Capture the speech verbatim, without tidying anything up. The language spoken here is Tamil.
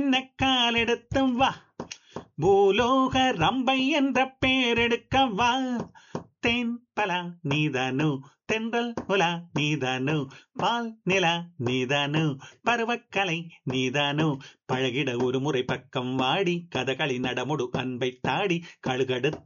சின்ன கால் எடுத்து வா, பூலோக ரம்பை என்ற பேரெடுக்க வா. தேன் பலா நீதானு, தென்றல் உலா நீதானு, பால் நிலா நீதானு, பருவக்கலை நீதானு, பழகிட ஒரு முறை பக்கம் வாடி, கதகளி நடமுடு அன்பை தாடி, கழுகடுத்த